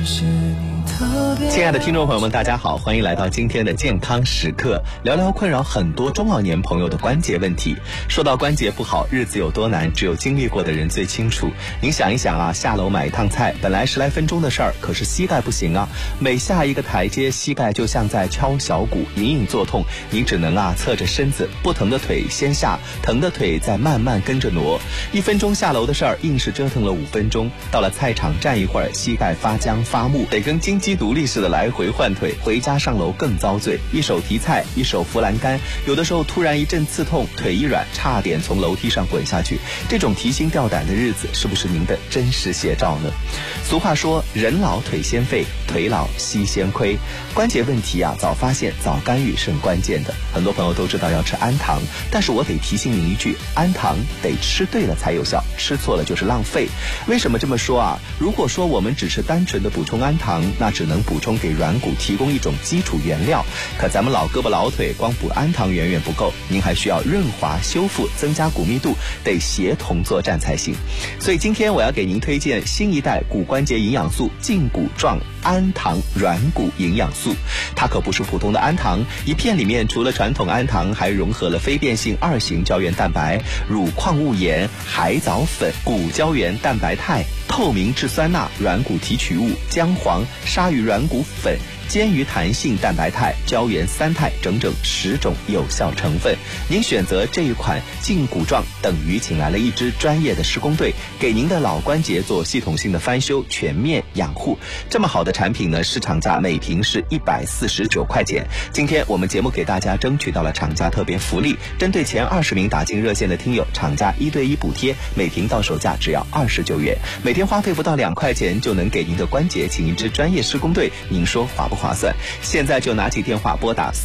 亲爱的听众朋友们，大家好，欢迎来到今天的健康时刻，聊聊困扰很多中老年朋友的关节问题。说到关节不好，日子有多难，只有经历过的人最清楚。您想一想啊，下楼买一趟菜，本来10来分钟的事儿，可是膝盖不行啊，每下一个台阶，膝盖就像在敲小鼓，隐隐作痛。您只能侧着身子，不疼的腿先下，疼的腿再慢慢跟着挪。1分钟下楼的事儿，硬是折腾了5分钟。到了菜场站一会儿，膝盖发僵发木，得跟金鸡独立似的来回换腿。回家上楼更遭罪，一手提菜，一手扶栏杆，有的时候突然一阵刺痛，腿一软，差点从楼梯上滚下去。这种提心吊胆的日子，是不是您的真实写照呢？俗话说，人老腿先废，腿老膝先亏。关节问题早发现早干预是很关键的。很多朋友都知道要吃氨糖，但是我得提醒您一句，氨糖得吃对了才有效，吃错了就是浪费。为什么这么说如果说我们只是单纯的补充氨糖，那只能补充给软骨提供一种基础原料，可咱们老胳膊老腿光补氨糖远远不够，您还需要润滑修复，增加骨密度，得协同作战才行。所以今天我要给您推荐新一代骨关节营养素胫骨状氨糖软骨营养素。它可不是普通的氨糖，一片里面除了传统氨糖，还融合了非变性2型胶原蛋白、乳矿物盐、海藻粉、骨胶原蛋白肽、透明质酸钠、软骨提取物、姜黄、鲨鱼软骨粉、坚鱼弹性蛋白肽、胶原3肽，整整10种有效成分。您选择这一款胫骨状，等于请来了一支专业的施工队，给您的老关节做系统性的翻修，全面养护。这么好的产品呢，市场价每瓶是149块钱。今天我们节目给大家争取到了厂家特别福利，针对前20名打进热线的听友，厂家1对1补贴，每瓶到手价只要29元，每天花费不到2块钱就能给您的关节请一支专业施工队，您说划不划算？现在就拿起电话拨打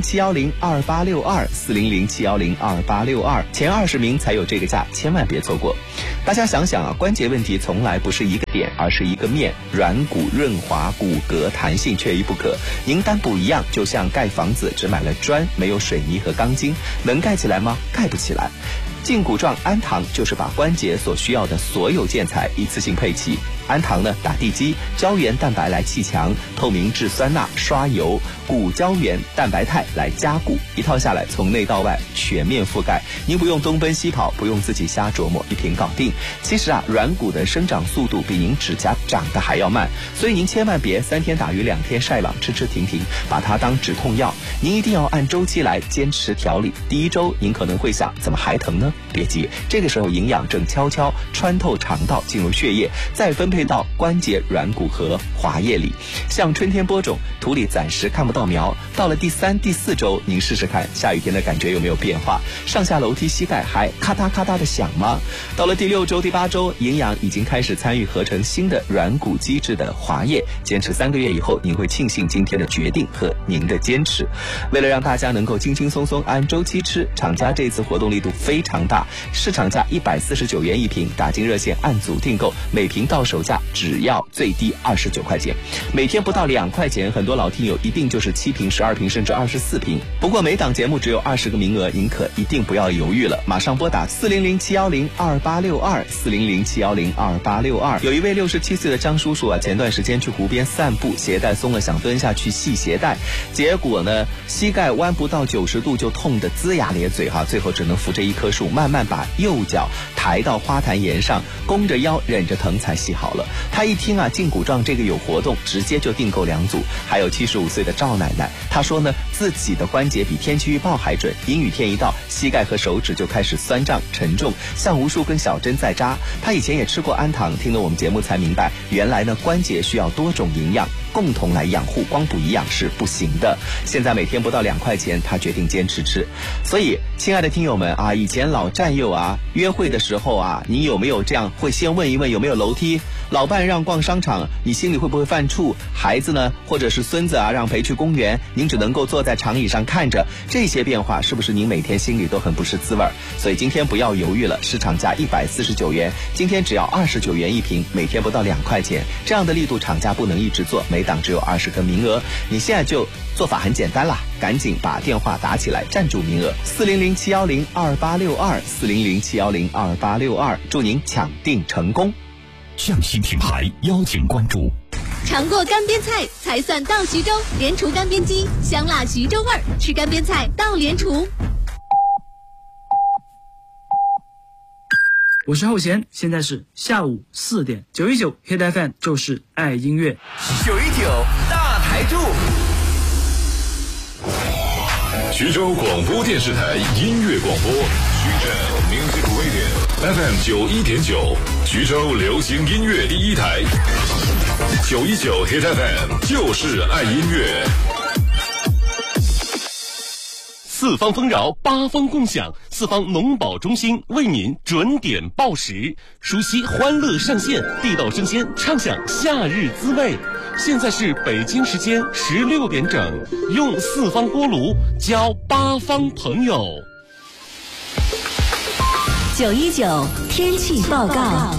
400-710-2862，400-710-2862，前20名才有这个价，千万别错过。大家想想关节问题从来不是一个点，而是一个面，软骨润滑，骨骼弹性缺一不可。您单补一样，就像盖房子只买了砖，没有水泥和钢筋，能盖起来吗？盖不起来。胫骨状氨糖就是把关节所需要的所有建材一次性配齐。氨糖呢打地基，胶原蛋白来砌墙，透明质酸钠刷油，骨胶原蛋白肽来加固，一套下来从内到外全面覆盖，您不用东奔西跑，不用自己瞎琢磨，一瓶搞定。其实软骨的生长速度比您指甲长得还要慢，所以您千万别3天打鱼2天晒网，吃吃停停，把它当止痛药。您一定要按周期来坚持调理。第1周您可能会想，怎么还疼呢？别急，这个时候营养正悄悄穿透肠道进入血液，再分配到关节软骨和滑液里。像春天播种，土里暂时看不到苗，到了第3、第4周，您试试看下雨天的感觉有没有变化，上下楼梯膝盖还咔嗒咔嗒的响吗？到了第6周、第8周，营养已经开始参与合成新的软骨基质的滑液，坚持3个月以后，您会庆幸今天的决定和您的坚持。为了让大家能够轻轻松松按周期吃，厂家这次活动力度非常大，市场价149元一瓶，打进热线按组订购，每瓶到手价只要最低29块钱，每天不到2块钱，很多老听友一定就是7瓶、12瓶甚至24瓶。不过每档节目只有20个名额，您可一定不要犹豫了，马上拨打400-710-2862，400-710-2862。有一位67岁的张叔叔前段时间去湖边散步，鞋带松了，想蹲下去系鞋带，结果呢膝盖弯不到90度就痛得龇牙咧嘴最后只能扶着一棵树，慢慢把右脚抬到花坛沿上，弓着腰忍着疼才系好了。他一听胫骨状这个有活动，直接就订购2组。还有75岁的赵奶奶，她说呢自己的关节比天气预报还准，阴雨天一到，膝盖和手指就开始酸胀沉重，像无数根小针在扎。她以前也吃过氨糖，听了我们节目才明白，原来呢关节需要多种营养共同来养护，光补营养是不行的。现在每天不到2块钱，他决定坚持吃。所以亲爱的听友们以前老战友约会的时候你有没有这样会先问一问有没有楼梯？老伴让逛商场，你心里会不会犯怵？孩子呢，或者是孙子让陪去公园，您只能够坐在长椅上看着，这些变化是不是您每天心里都很不是滋味？所以今天不要犹豫了，市场价149元，今天只要29元一瓶，每天不到2块钱，这样的力度厂家不能一直做，每档只有20个名额。你现在就做法很简单啦，赶紧把电话打起来，占住名额，400-710-2862，400-710-2862，祝您抢订成功。 匠心品牌邀请关注尝过干煸菜才算到徐州，莲厨干煸鸡，香辣徐州味儿，吃干煸菜到莲厨。 我是后弦，现在是下午4点，919 Hit FM 就是爱音乐。 919大台柱， 徐州广播电视台音乐广播，徐州 Music Radio FM 91.9，徐州流行音乐第一台。919 Hit FM 就是爱音乐。 四方丰饶，八方共享，四方农保中心为您准点报时，熟悉欢乐上线，地道生鲜，畅享夏日滋味。现在是北京时间16点整，用四方锅炉交八方朋友。 919天气报告。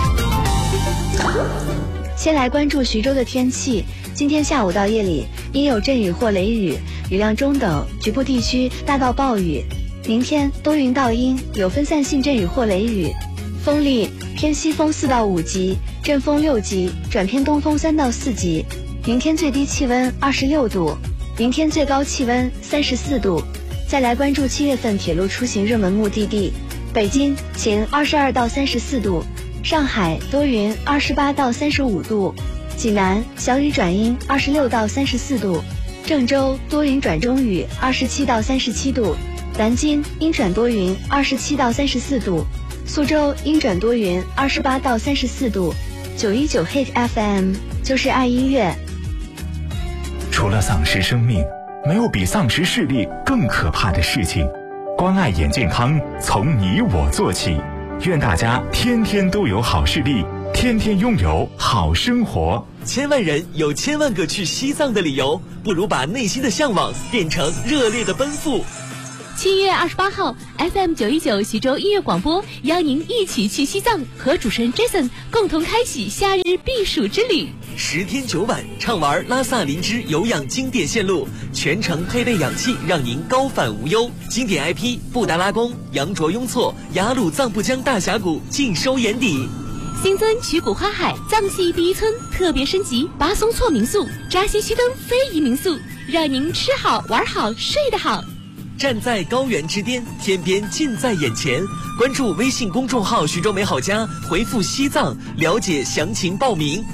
先来关注徐州的天气。今天下午到夜里阴有阵雨或雷雨，雨量中等，局部地区大到暴雨。明天多云到阴，有分散性阵雨或雷雨，风力偏西风4到5级，阵风6级，转偏东风3到4级。明天最低气温26度，明天最高气温34度。再来关注7月份铁路出行热门目的地：北京晴22到34度，上海多云28到35度，济南小雨转阴26到34度，郑州多云转中雨27到37度，南京阴转多云27到34度，苏州阴转多云28到34度。919 Hit FM 就是爱音乐。 除了丧失生命，没有比丧失视力更可怕的事情。关爱眼健康，从你我做起。愿大家天天都有好视力，天天拥有好生活。 千万人有千万个去西藏的理由，不如把内心的向往变成热烈的奔赴。 7月28号 FM 919徐州音乐广播邀您一起去西藏，和主持人 Jason 共同开启夏日避暑之旅。 10天9晚畅玩拉萨林芝有氧经典线路，全程配备氧气，让您高反无忧。经典 IP 布达拉宫、羊卓雍措、雅鲁藏布江大峡谷尽收眼底。 新增曲谷花海藏系第一村特别升级巴松措民宿、扎西须登非遗民宿，让您吃好玩好睡得好。 站在高原之巅，天边近在眼前。关注微信公众号徐州美好家，回复西藏了解详情报名。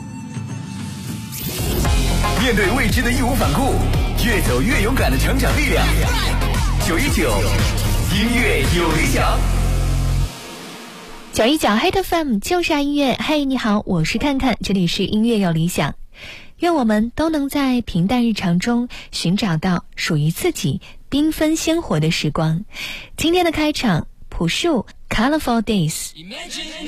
面对未知的义无反顾，越走越勇敢的成长力量。919音乐有理想。 919 Hit FM 就是爱音乐。嘿，你好，我是看看，这里是音乐有理想。愿我们都能在平淡日常中寻找到属于自己缤纷鲜活的时光。今天的开场，朴树 Colorful Days。